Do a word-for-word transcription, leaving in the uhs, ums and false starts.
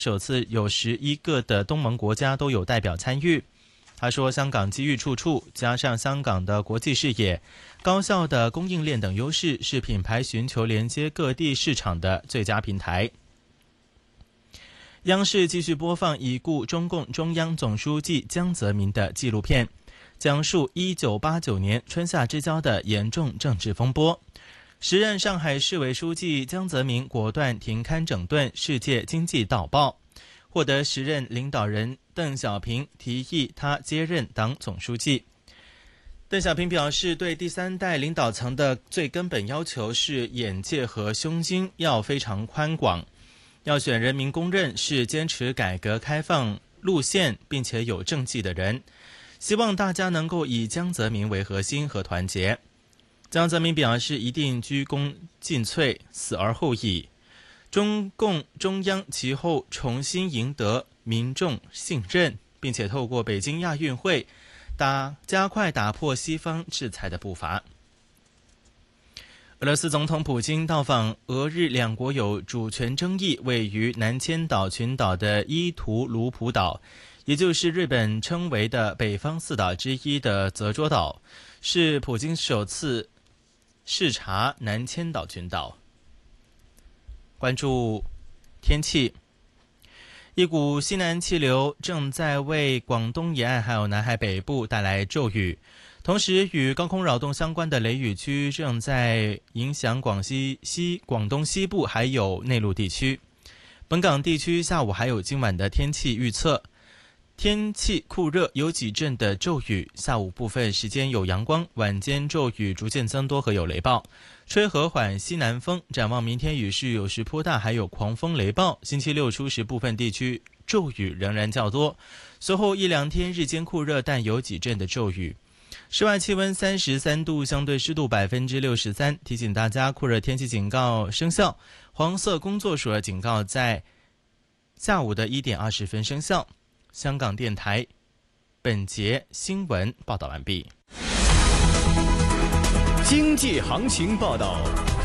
首次有十一个的东盟国家都有代表参与。他说，香港机遇处处，加上香港的国际视野、高效的供应链等优势，是品牌寻求连接各地市场的最佳平台。央视继续播放已故中共中央总书记江泽民的纪录片，讲述一九八九年春夏之交的严重政治风波。时任上海市委书记江泽民果断停刊整顿《世界经济导报》，获得时任领导人邓小平提议他接任党总书记。邓小平表示，对第三代领导层的最根本要求是眼界和胸襟要非常宽广，要选人民公认是坚持改革开放路线并且有政绩的人，希望大家能够以江泽民为核心和团结。江泽民表示，一定鞠躬尽瘁，死而后已。中共中央其后重新赢得民众信任，并且透过北京亚运会打加快打破西方制裁的步伐。俄罗斯总统普京到访俄日两国有主权争议位于南千岛群岛的伊图卢普岛，也就是日本称为的北方四岛之一的泽捉岛，是普京首次视察南千岛群岛。关注天气，一股西南气流正在为广东沿岸还有南海北部带来骤雨，同时与高空扰动相关的雷雨区正在影响广西西广东西部还有内陆地区。本港地区下午还有今晚的天气预测，天气酷热，有几阵的骤雨，下午部分时间有阳光，晚间骤雨逐渐增多和有雷暴，吹和缓西南风。展望明天雨势有时颇大，还有狂风雷暴。星期六初时部分地区骤雨仍然较多，随后一两天日间酷热，但有几阵的骤雨。室外气温三十三度，相对湿度百分之六十三。提醒大家，酷热天气警告生效，黄色工作暑热警告在下午的一点二十分生效。香港电台本节新闻报道完毕。 经济行情报道。